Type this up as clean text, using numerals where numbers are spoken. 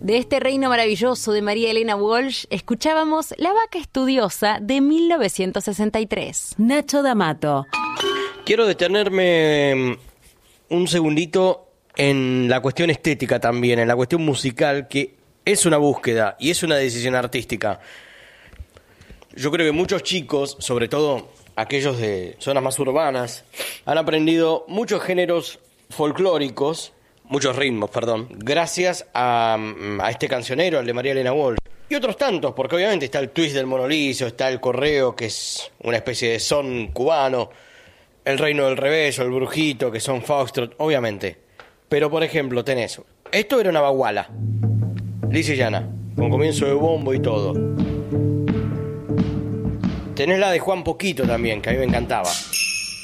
De este reino maravilloso de María Elena Walsh, escuchábamos La vaca estudiosa de 1963. Nacho D'Amato. Quiero detenerme un segundito en la cuestión estética también, en la cuestión musical, que es una búsqueda y es una decisión artística. Yo creo que muchos chicos, sobre todo aquellos de zonas más urbanas, han aprendido muchos géneros folclóricos, muchos ritmos, perdón, gracias a este cancionero, el de María Elena Walsh. Y otros tantos, porque obviamente está el twist del monolicio, está el correo, que es una especie de son cubano, el reino del rebeso, el brujito, que son foxtrot, obviamente. Pero, por ejemplo, tenés... Esto era una baguala, lisa y llana, con comienzo de bombo y todo. Tenés la de Juan Poquito también, que a mí me encantaba.